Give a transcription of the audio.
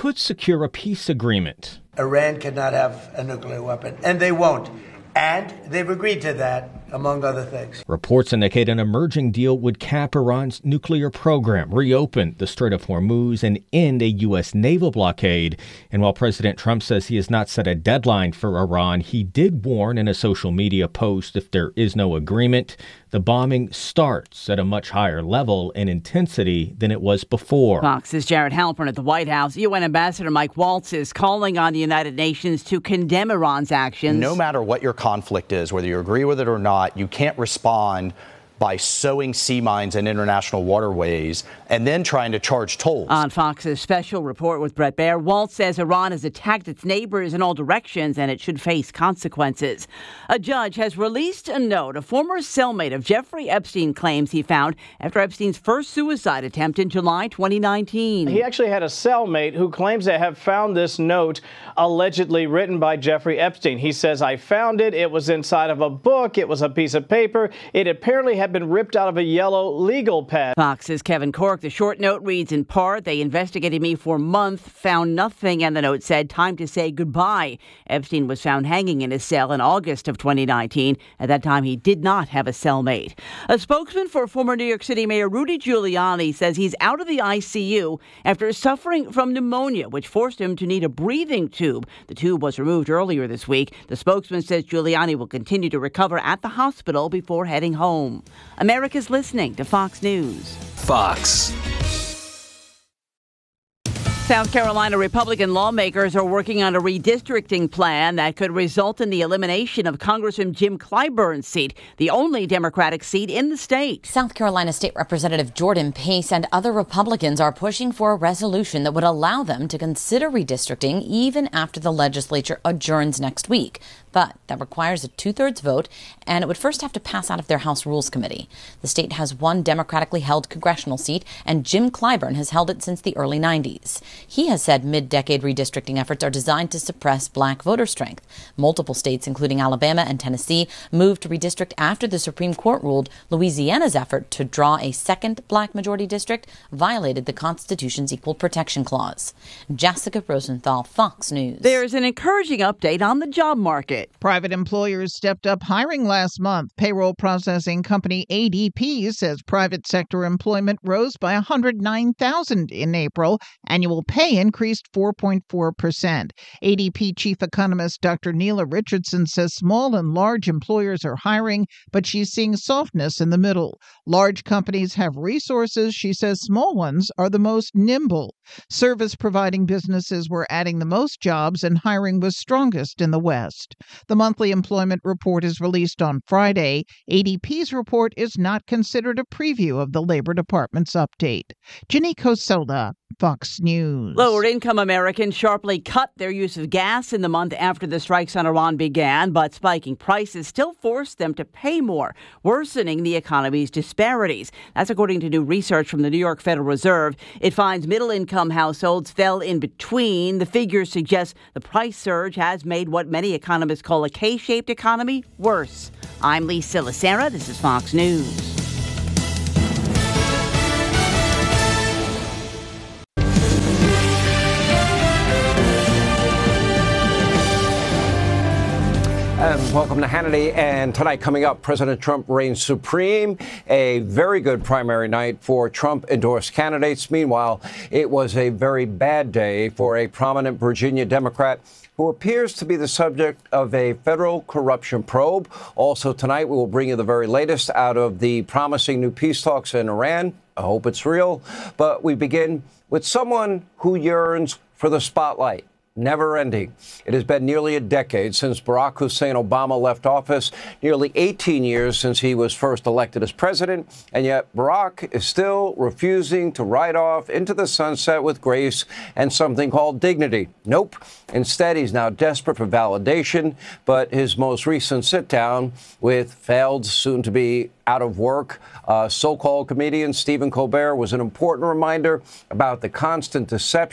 could secure a peace agreement. Iran cannot have a nuclear weapon, and they won't. And they've agreed to that, among other things. Reports indicate an emerging deal would cap Iran's nuclear program, reopen the Strait of Hormuz, and end a U.S. naval blockade. And while President Trump says he has not set a deadline for Iran, he did warn in a social media post if there is no agreement, the bombing starts at a much higher level and intensity than it was before. Fox's Jared Halpern at the White House. UN Ambassador Mike Waltz is calling on the United Nations to condemn Iran's actions. No matter what your conflict is, whether you agree with it or not, you can't respond by sowing sea mines in international waterways and then trying to charge tolls. On Fox's special report with Bret Baier, Waltz says Iran has attacked its neighbors in all directions and it should face consequences. A judge has released a note a former cellmate of Jeffrey Epstein claims he found after Epstein's first suicide attempt in July 2019. He actually had a cellmate who claims to have found this note allegedly written by Jeffrey Epstein. He says, "I found it. It was inside of a book. It was a piece of paper. It apparently had been ripped out of a yellow legal pad." Fox's Kevin Corke. The short note reads in part, "They investigated me for a month, found nothing," and the note said, "Time to say goodbye." Epstein was found hanging in his cell in August of 2019. At that time, he did not have a cellmate. A spokesman for former New York City Mayor Rudy Giuliani says he's out of the ICU after suffering from pneumonia, which forced him to need a breathing tube. The tube was removed earlier this week. The spokesman says Giuliani will continue to recover at the hospital before heading home. America's listening to Fox News. Fox. South Carolina Republican lawmakers are working on a redistricting plan that could result in the elimination of Congressman Jim Clyburn's seat, the only Democratic seat in the state. South Carolina State Representative Jordan Pace and other Republicans are pushing for a resolution that would allow them to consider redistricting even after the legislature adjourns next week. But that requires a 2/3 vote, and it would first have to pass out of their House Rules Committee. The state has one democratically held congressional seat, and Jim Clyburn has held it since the early 90s. He has said mid-decade redistricting efforts are designed to suppress black voter strength. Multiple states, including Alabama and Tennessee, moved to redistrict after the Supreme Court ruled Louisiana's effort to draw a second black majority district violated the Constitution's Equal Protection Clause. Jessica Rosenthal, Fox News. There's an encouraging update on the job market. Private employers stepped up hiring last month. Payroll processing company ADP says private sector employment rose by 109,000 in April. Annual pay increased 4.4%. ADP chief economist Dr. Neela Richardson says small and large employers are hiring, but she's seeing softness in the middle. Large companies have resources. She says small ones are the most nimble. Service-providing businesses were adding the most jobs, and hiring was strongest in the West. The monthly employment report is released on Friday. ADP's report is not considered a preview of the Labor Department's update. Ginny Cosola, Fox News. Lower-income Americans sharply cut their use of gas in the month after the strikes on Iran began, but spiking prices still forced them to pay more, worsening the economy's disparities. That's according to new research from the New York Federal Reserve. It finds middle-income households fell in between. The figures suggest the price surge has made what many economists call a K-shaped economy worse. I'm Lisa Lacera. This is Fox News. Welcome to Hannity. And tonight coming up, President Trump reigns supreme. A very good primary night for Trump-endorsed candidates. Meanwhile, it was a very bad day for a prominent Virginia Democrat who appears to be the subject of a federal corruption probe. Also tonight, we will bring you the very latest out of the promising new peace talks in Iran. I hope it's real. But we begin with someone who yearns for the spotlight. Never ending. It has been nearly a decade since Barack Hussein Obama left office, nearly 18 years since he was first elected as president, and yet Barack is still refusing to ride off into the sunset with grace and something called dignity. Nope. Instead, he's now desperate for validation, but his most recent sit-down with failed, soon-to-be out-of-work so-called comedian Stephen Colbert was an important reminder about the constant deception